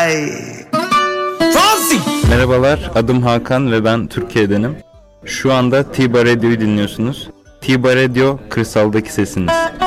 Vay. Fancy. Merhabalar, adım Hakan ve ben Türkiye'denim. Şu anda Tiba Radio'yu dinliyorsunuz. Tiba Radio, kırsaldaki sesiniz.